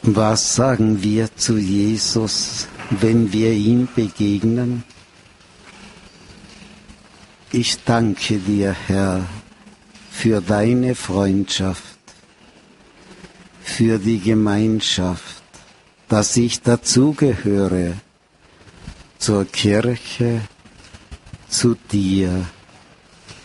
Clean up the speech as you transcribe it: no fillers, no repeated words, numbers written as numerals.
Was sagen wir zu Jesus, wenn wir ihm begegnen? Ich danke dir, Herr, für deine Freundschaft, für die Gemeinschaft, dass ich dazugehöre, zur Kirche, zu dir.